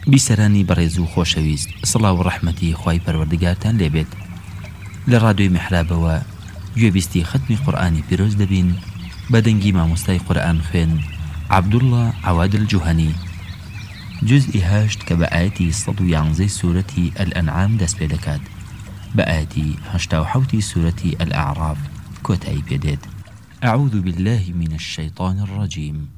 بیسەرانی بەڕێز و خۆشەویست، سڵاو و ڕەحمەتی خوای پەروەردگارتان لێبێت. لە ڕادیۆی میحرابەوە گوێبیستی ختمی قورئانی پیرۆز دەبین بە دەنگی مامۆستای قورئان خوێن عەبدوڵڵا عەواد الجوهەنی، جوزئی 8 کە بە ئاەتی 111 سوورەتی ئەلئەنعام دەست پێ دەکات، بە ئاەتی 87 سوورەتی ئەلئەعراف کۆتایی پێدێت. أعوذ بالله من الشيطان الرجيم.